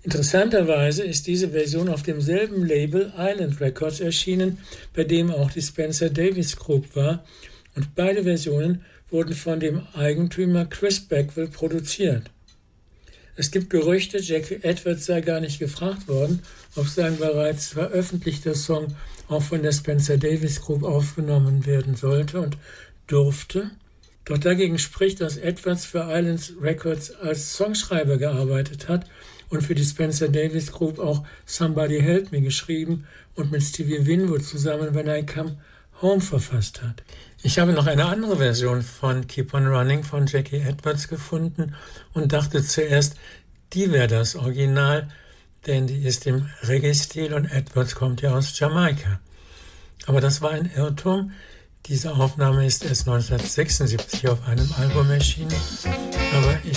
Interessanterweise ist diese Version auf demselben Label Island Records erschienen, bei dem auch die Spencer Davis Group war, und beide Versionen wurden von dem Eigentümer Chris Bagwell produziert. Es gibt Gerüchte, Jackie Edwards sei gar nicht gefragt worden, ob sein bereits veröffentlichter Song auch von der Spencer Davis Group aufgenommen werden sollte und durfte. Doch dagegen spricht, dass Edwards für Island Records als Songschreiber gearbeitet hat und für die Spencer Davis Group auch Somebody Help Me geschrieben und mit Stevie Winwood zusammen When I Come Home verfasst hat. Ich habe noch eine andere Version von Keep on Running von Jackie Edwards gefunden und dachte zuerst, die wäre das Original, denn die ist im Reggae-Stil und Edwards kommt ja aus Jamaika. Aber das war ein Irrtum. Diese Aufnahme ist erst 1976 auf einem Album erschienen, aber ich